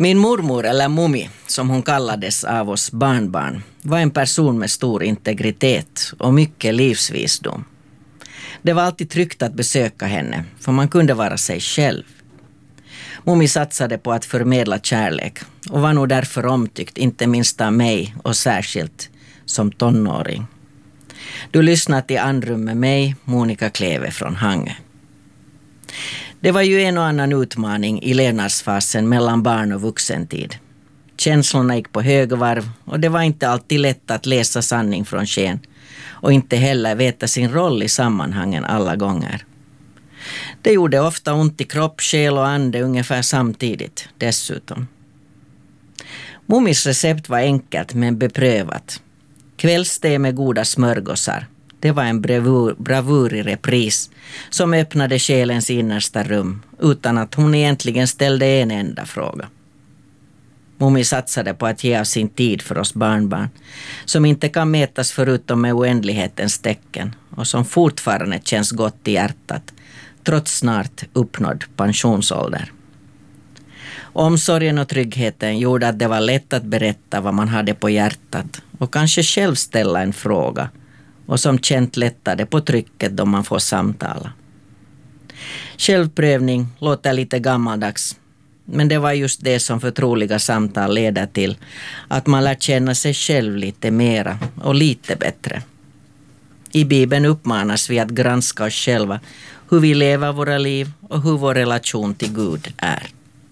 Min mormor, eller Mummi, som hon kallades av oss barnbarn, var en person med stor integritet och mycket livsvisdom. Det var alltid tryggt att besöka henne, för man kunde vara sig själv. Mummi satsade på att förmedla kärlek och var nog därför omtyckt, inte minst av mig och särskilt som tonåring. Du lyssnar till Andrum med mig, Monica Kleve från Hangö. Det var ju en och annan utmaning i levnadsfasen mellan barn och vuxentid. Känslorna gick på högvarv och det var inte alltid lätt att läsa sanning från sken och inte heller veta sin roll i sammanhangen alla gånger. Det gjorde ofta ont i kropp, själ och ande ungefär samtidigt dessutom. Mummis recept var enkelt men beprövat. Kvällste med goda smörgåsar. Det var en bravur i repris som öppnade själens innersta rum utan att hon egentligen ställde en enda fråga. Mummi satsade på att ge av sin tid för oss barnbarn som inte kan mätas förutom med oändlighetens tecken och som fortfarande känns gott i hjärtat trots snart uppnådd pensionsålder. Omsorgen och tryggheten gjorde att det var lätt att berätta vad man hade på hjärtat och kanske själv ställa en fråga och som känt lättade på trycket då man får samtala. Självprövning låter lite gammaldags, men det var just det som förtroliga samtal leder till, att man lär känna sig själv lite mera och lite bättre. I Bibeln uppmanas vi att granska oss själva, hur vi lever våra liv och hur vår relation till Gud är.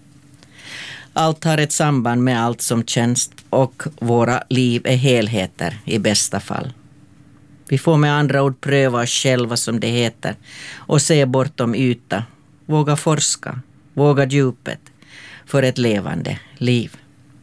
Allt har ett samband med allt som känns och våra liv är helheter i bästa fall. Vi får med andra ord pröva oss själva som det heter och se bortom yta, våga forska, våga djupet för ett levande liv.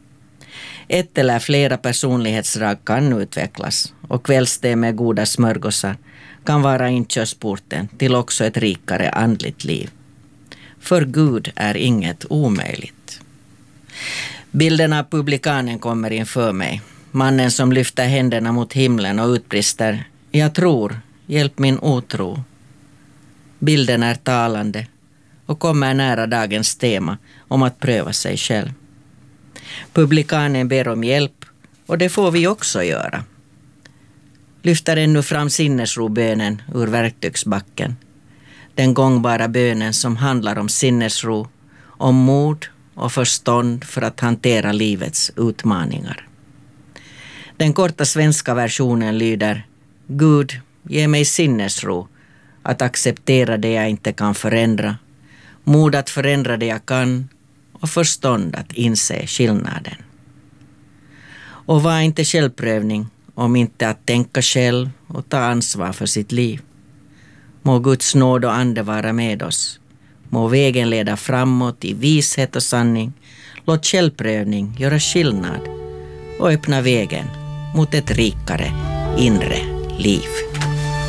Ett eller flera personlighetsdrag kan utvecklas och kvällste med goda smörgåsar kan vara inkörsporten till också ett rikare andligt liv. För Gud är inget omöjligt. Bilden av publikanen kommer inför mig. Mannen som lyfter händerna mot himlen och utbrister: jag tror, hjälp min otro. Bilden är talande och kommer nära dagens tema om att pröva sig själv. Publikanen ber om hjälp och det får vi också göra. Lyfter ännu fram sinnesrobönen ur verktygsbacken. Den gångbara bönen som handlar om sinnesro, om mod och förstånd för att hantera livets utmaningar. Den korta svenska versionen lyder: Gud, ge mig sinnesro att acceptera det jag inte kan förändra, mod att förändra det jag kan och förstånd att inse skillnaden. Och vad är inte självprövning om inte att tänka själv och ta ansvar för sitt liv? Må Guds nåd och ande vara med oss. Må vägen leda framåt i vishet och sanning. Låt självprövning göra skillnad och öppna vägen mot ett rikare inre liv.